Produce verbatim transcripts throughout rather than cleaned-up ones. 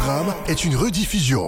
programme est une rediffusion.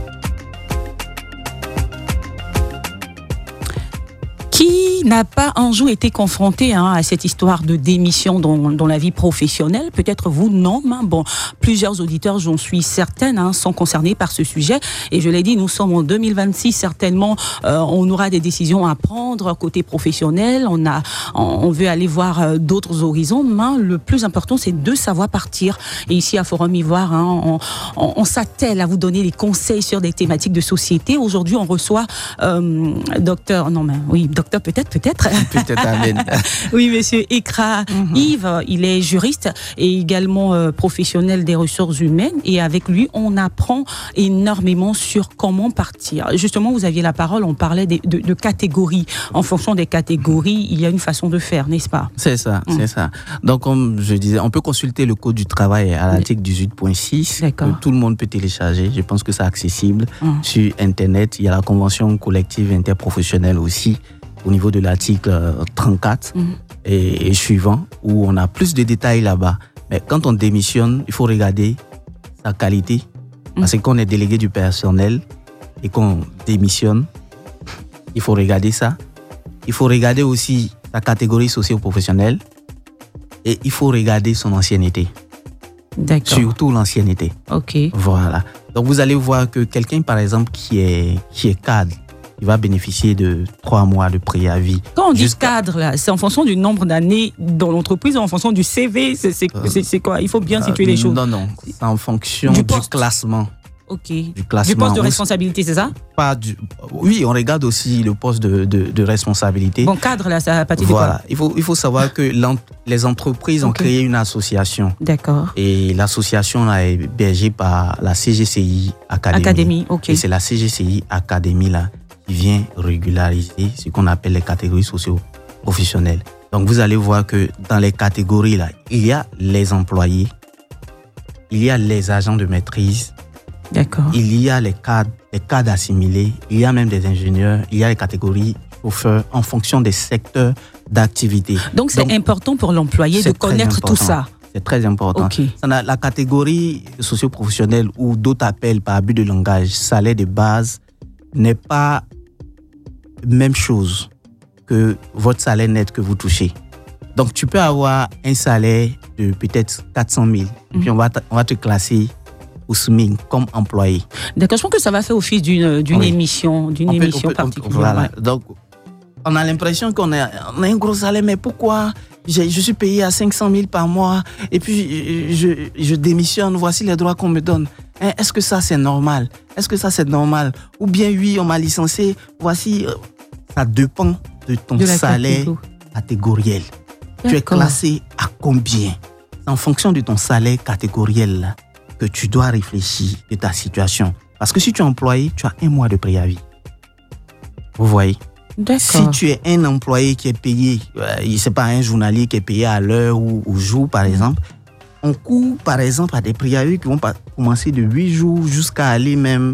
Qui n'a pas un jour été confronté hein, à cette histoire de démission dans, dans la vie professionnelle? Peut-être vous, non. Hein. Bon, plusieurs auditeurs, j'en suis certaine, hein, sont concernés par ce sujet. Et je l'ai dit, nous sommes en deux mille vingt-six. Certainement, euh, on aura des décisions à prendre côté professionnel. On a, on veut aller voir euh, d'autres horizons. Mais le plus important, c'est de savoir partir. Et ici, à Forum Ivoire, hein, on, on, on s'attelle à vous donner des conseils sur des thématiques de société. Aujourd'hui, on reçoit euh, docteur, non mais oui, docteur peut-être, peut-être. Peut-être, amen. Oui, monsieur Ekra mm-hmm. Yves, il est juriste et également euh, professionnel des ressources humaines. Et avec lui, on apprend énormément sur comment partir. Justement, vous aviez la parole, on parlait de, de, de catégories. En fonction des catégories, il y a une façon de faire, n'est-ce pas? C'est ça, mm. c'est ça. Donc, comme je disais, on peut consulter le Code du travail à l'article dix-huit point six. Que tout le monde peut télécharger. Je pense que c'est accessible mm. sur Internet. Il y a la convention collective interprofessionnelle aussi, au niveau de l'article trente-quatre mmh. et, et suivant, où on a plus de détails là-bas. Mais quand on démissionne, il faut regarder sa qualité. Mmh. Parce que quand on est délégué du personnel et qu'on démissionne, il faut regarder ça. Il faut regarder aussi sa catégorie socio-professionnelle et il faut regarder son ancienneté. D'accord. Surtout l'ancienneté. Ok. Voilà. Donc vous allez voir que quelqu'un, par exemple, qui est, qui est cadre, il va bénéficier de trois mois de préavis. Quand on dit cadre, là, c'est en fonction du nombre d'années dans l'entreprise, ou en fonction du C V, c'est, c'est, euh, c'est, c'est quoi? Il faut bien situer euh, les choses. Non, non, c'est en fonction du, du classement. Ok. Du classement. Du poste de responsabilité, c'est ça? Pas du. Oui, on regarde aussi le poste de, de, de responsabilité. Bon, cadre, là, ça a partir de voilà. quoi? Il faut, il faut savoir que les entreprises ont okay. créé une association. D'accord. Et l'association là, est hébergée par la C G C I Académie. Académie, ok. Et c'est la C G C I Académie là qui vient régulariser ce qu'on appelle les catégories socio-professionnelles. Donc, vous allez voir que dans les catégories, là, il y a les employés, il y a les agents de maîtrise, d'accord. il y a les cadres, les cadres assimilés, il y a même des ingénieurs, il y a les catégories chauffeurs en fonction des secteurs d'activité. Donc, c'est Donc, important pour l'employé de connaître tout ça. C'est très important. Okay. La catégorie socio-professionnelle ou d'autres appellent par abus de langage, salaire de base, n'est pas même chose que votre salaire net que vous touchez. Donc, tu peux avoir un salaire de peut-être quatre cent mille, mmh. et puis on va, on va te classer au S M I C comme employé. D'accord, je pense que ça va faire office d'une, d'une oui. émission, d'une on émission peut, peut, particulière. Voilà. Ouais. Donc, on a l'impression qu'on a, on a un gros salaire, mais pourquoi je, je suis payé à cinq cent mille par mois et puis je, je, je démissionne, voici les droits qu'on me donne. Hein, est-ce que ça, c'est normal? Est-ce que ça, c'est normal? Ou bien, oui, on m'a licencié, voici, euh, ça dépend de ton de salaire catégoriel. D'accord. Tu es classé à combien? C'est en fonction de ton salaire catégoriel là, que tu dois réfléchir de ta situation. Parce que si tu es employé, tu as un mois de préavis. Vous voyez? D'accord. Si tu es un employé qui est payé, euh, c'est pas un journalier qui est payé à l'heure ou au jour, par exemple, on court, par exemple, à des préavis qui vont commencer de huit jours jusqu'à aller même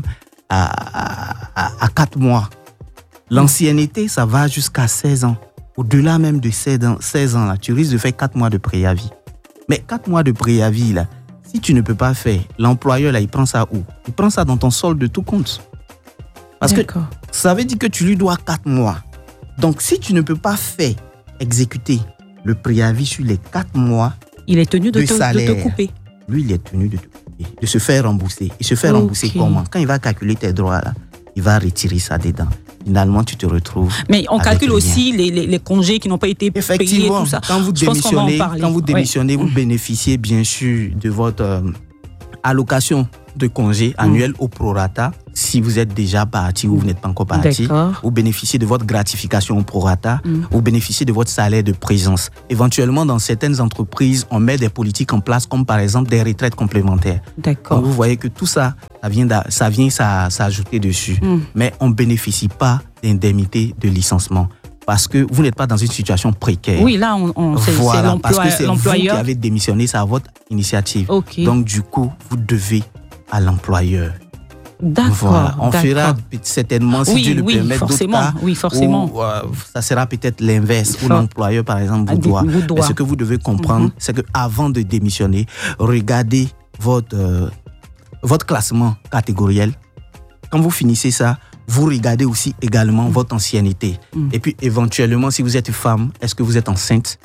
à, à, à quatre mois. L'ancienneté, ça va jusqu'à seize ans. Au-delà même de seize ans, seize ans là, tu risques de faire quatre mois de préavis. Mais quatre mois de préavis, là, si tu ne peux pas faire, l'employeur, là, il prend ça où? Il prend ça dans ton solde de tout compte. Parce D'accord. que ça veut dire que tu lui dois quatre mois. Donc, si tu ne peux pas faire exécuter le préavis sur les quatre mois, il est tenu de, de, te, salaire, de te couper. Lui, il est tenu de te couper, de se faire rembourser. Il se fait okay. rembourser comment? Quand il va calculer tes droits, là, il va retirer ça dedans. Finalement, tu te retrouves. Mais on calcule aussi les, les, les congés qui n'ont pas été payés, tout ça. Quand vous démissionnez, quand vous, démissionnez ouais. vous bénéficiez bien sûr de votre euh, allocation de congé annuel mmh. au prorata. Si vous êtes déjà parti ou vous n'êtes pas encore parti, D'accord. vous bénéficiez de votre gratification au prorata, mmh. vous bénéficiez de votre salaire de présence. Éventuellement, dans certaines entreprises, on met des politiques en place, comme par exemple des retraites complémentaires. D'accord. Donc, vous voyez que tout ça, ça vient, ça vient s'ajouter dessus. Mmh. Mais on ne bénéficie pas d'indemnité de licenciement. Parce que vous n'êtes pas dans une situation précaire. Oui, là, on, on, c'est, voilà, c'est l'emploi, parce que c'est l'employeur. vous qui avez démissionné, c'est à votre initiative. Okay. Donc, du coup, vous devez à l'employeur. D'accord. Voilà. On d'accord. fera certainement, si oui, Dieu le oui, permet, forcément, d'autres cas oui, forcément. où euh, ça sera peut-être l'inverse, où l'employeur, par exemple, vous, doit. vous doit. Mais ce que vous devez comprendre, mm-hmm. c'est qu'avant de démissionner, regardez votre, euh, votre classement catégoriel. Quand vous finissez ça, vous regardez aussi également mmh. votre ancienneté. Mmh. Et puis, éventuellement, si vous êtes femme, est-ce que vous êtes enceinte?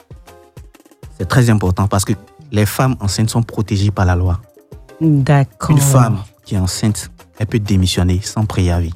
C'est très important parce que les femmes enceintes sont protégées par la loi. D'accord. Une femme qui est enceinte, elle peut démissionner sans préavis.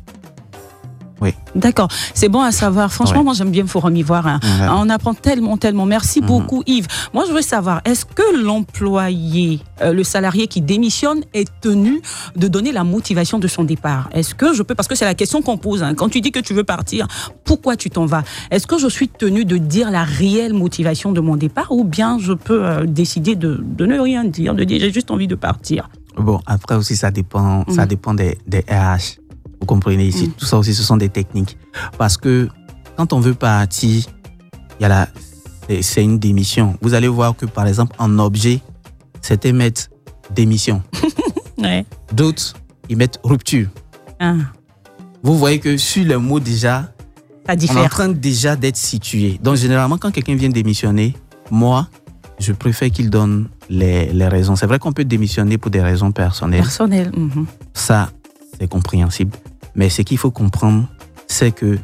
Oui. D'accord, c'est bon à savoir. Franchement, ouais. moi j'aime bien Forum Ivoire. Hein. Ouais. On apprend tellement, tellement. Merci mm-hmm. beaucoup Yves. Moi je veux savoir, est-ce que l'employé, euh, le salarié qui démissionne est tenu de donner la motivation de son départ? Est-ce que je peux, parce que c'est la question qu'on pose, hein. Quand tu dis que tu veux partir, pourquoi tu t'en vas? Est-ce que je suis tenu de dire la réelle motivation de mon départ ou bien je peux euh, décider de, de ne rien dire, de dire j'ai juste envie de partir? Bon, après aussi ça dépend, mm. ça dépend des, des R H. Vous comprenez ici, mmh. tout ça aussi, ce sont des techniques. Parce que quand on veut partir, il y a la, c'est, c'est une démission. Vous allez voir que, par exemple, en objet, c'était mettre démission. ouais. D'autres, ils mettent rupture. Ah. Vous voyez que sur le mot déjà, ça diffère. On est en train déjà d'être situé. Donc, généralement, quand quelqu'un vient démissionner, moi, je préfère qu'il donne les, les raisons. C'est vrai qu'on peut démissionner pour des raisons personnelles. Personnelles. Mmh. Ça, c'est compréhensible. Mais ce qu'il faut comprendre, c'est que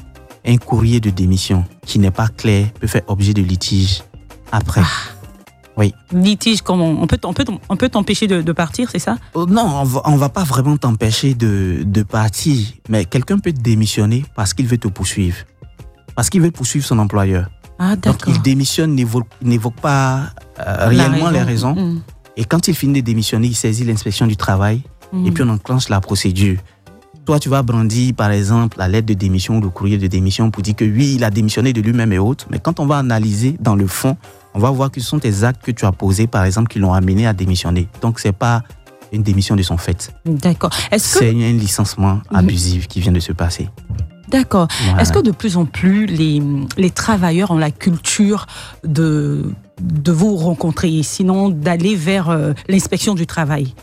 un courrier de démission qui n'est pas clair peut faire objet de litige après. Ah. Oui. Litige, comment on peut, on peut, on peut t'empêcher de, de partir, c'est ça? Oh, non, on va, on va pas vraiment t'empêcher de, de partir. Mais quelqu'un peut démissionner parce qu'il veut te poursuivre. Parce qu'il veut poursuivre son employeur. Ah, d'accord. Donc, il démissionne, n'évoque, n'évoque pas euh, réellement raison. les raisons. Mmh. Et quand il finit de démissionner, il saisit l'inspection du travail. Mmh. Et puis, on enclenche la procédure. Toi, tu vas brandir, par exemple, la lettre de démission ou le courrier de démission pour dire que oui, il a démissionné de lui-même et autres. Mais quand on va analyser dans le fond, on va voir que ce sont tes actes que tu as posés, par exemple, qui l'ont amené à démissionner. Donc, ce n'est pas une démission de son fait. D'accord. Est-ce que... C'est un licenciement abusif mmh. qui vient de se passer. D'accord. Voilà. Est-ce que de plus en plus, les, les travailleurs ont la culture de, de vous rencontrer, sinon d'aller vers euh, l'inspection du travail?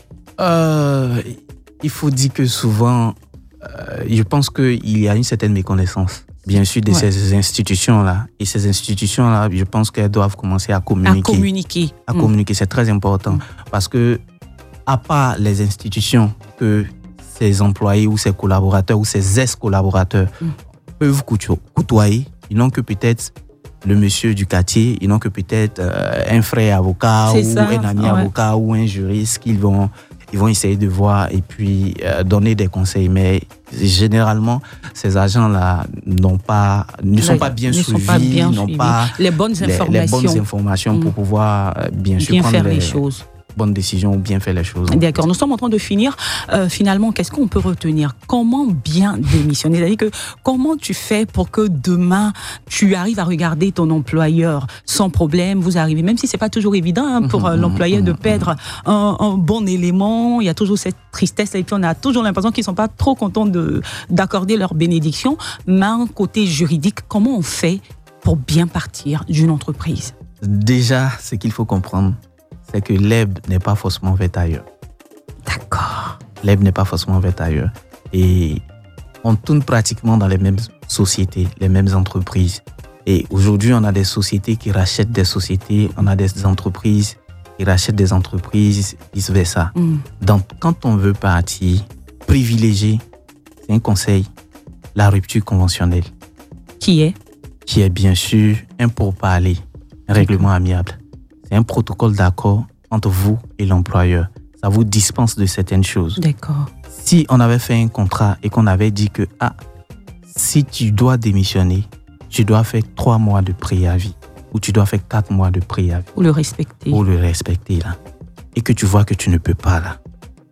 euh, Il faut dire que souvent... Euh, je pense qu'il y a une certaine méconnaissance, bien sûr, de ouais. ces institutions-là. Et ces institutions-là, je pense qu'elles doivent commencer à communiquer. À communiquer. À mmh. communiquer, c'est très important. Mmh. Parce que, à part les institutions que ces employés ou ces collaborateurs ou ces ex-collaborateurs mmh. peuvent côtoyer, ils n'ont que peut-être le monsieur du quartier, ils n'ont que peut-être euh, un frère avocat c'est ou ça. un ami ah ouais. avocat ou un juriste qu'ils vont... Ils vont essayer de voir et puis euh, donner des conseils. Mais généralement, ces agents-là n'ont pas, ne sont pas bien suivis, n'ont pas les bonnes informations, les, les bonnes informations mmh. pour pouvoir euh, bien sûr bien prendre faire les, les choses. bonnes décisions ou bien faire les choses. D'accord, nous sommes en train de finir. Euh, finalement, qu'est-ce qu'on peut retenir? Comment bien démissionner? C'est-à-dire que comment tu fais pour que demain, tu arrives à regarder ton employeur sans problème, vous arrivez, même si c'est pas toujours évident hein, pour mmh, l'employeur mmh, de perdre mmh. un, un bon élément, il y a toujours cette tristesse et puis on a toujours l'impression qu'ils sont pas trop contents de, d'accorder leur bénédiction. Mais un côté juridique, comment on fait pour bien partir d'une entreprise? Déjà, ce qu'il faut comprendre, c'est que l'herbe n'est pas forcément verte ailleurs. D'accord. L'herbe n'est pas forcément verte ailleurs. Et on tourne pratiquement dans les mêmes sociétés, les mêmes entreprises. Et aujourd'hui, on a des sociétés qui rachètent des sociétés, on a des entreprises qui rachètent des entreprises, vice-versa. Mm. Donc, quand on veut partir, privilégier, c'est un conseil, la rupture conventionnelle. Qui est? Qui est bien sûr un pourparler, un règlement amiable. C'est un protocole d'accord entre vous et l'employeur. Ça vous dispense de certaines choses. D'accord. Si on avait fait un contrat et qu'on avait dit que ah, si tu dois démissionner, tu dois faire trois mois de préavis ou tu dois faire quatre mois de préavis. Pour le respecter. Pour le respecter, là. Et que tu vois que tu ne peux pas, là.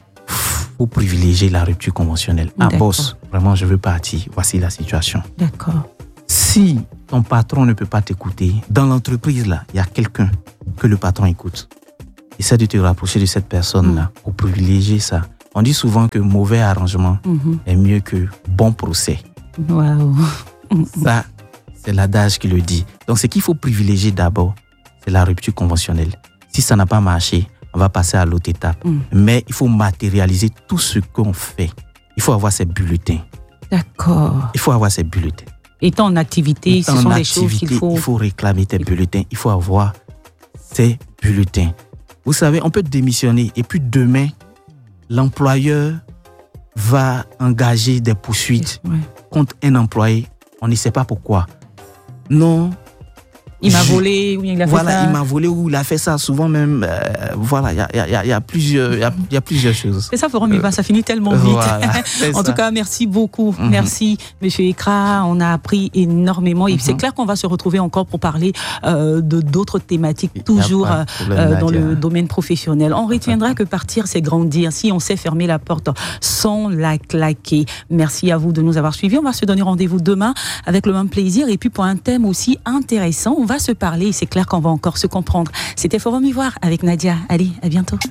Faut privilégier la rupture conventionnelle. Ah, boss, vraiment, je veux partir. Voici la situation. D'accord. Si ton patron ne peut pas t'écouter, dans l'entreprise, là, il y a quelqu'un que le patron écoute. Essaie de te rapprocher de cette personne-là mmh. pour privilégier ça. On dit souvent que mauvais arrangement mmh. est mieux que bon procès. Waouh. Ça, c'est l'adage qui le dit. Donc, ce qu'il faut privilégier d'abord, c'est la rupture conventionnelle. Si ça n'a pas marché, on va passer à l'autre étape. Mmh. Mais il faut matérialiser tout ce qu'on fait. Il faut avoir ces bulletins. D'accord. Il faut avoir ces bulletins. Étant en activité, Étant ce sont en des activité, choses qu'il faut... Il faut réclamer tes bulletins. Il faut avoir ces bulletins. Vous savez, on peut démissionner et puis demain, l'employeur va engager des poursuites Ouais. contre un employé, on ne sait pas pourquoi. Non. Il m'a je- volé, ou il a fait Voilà, ça. il m'a volé ou il a fait ça. Souvent même, euh, voilà, il y a, il y a- il y a plusieurs, il y a, il y a plusieurs choses. C'est ça, Forum Iva, ça finit tellement vite. Voilà, c'est En ça. tout cas, merci beaucoup. Mhm. Merci, Monsieur Ekra. On a appris énormément. Et Mhm. c'est clair qu'on va se retrouver encore pour parler euh, de d'autres thématiques, Il y a toujours pas de euh, problème, euh, dans Nadia. le domaine professionnel. On retiendra que partir, c'est grandir. Si on sait fermer la porte sans la claquer. Merci à vous de nous avoir suivis. On va se donner rendez-vous demain avec le même plaisir. Et puis, pour un thème aussi intéressant, on va se parler. C'est clair qu'on va encore se comprendre. C'était Forum Ivoire avec Nadia. Allez, à bientôt.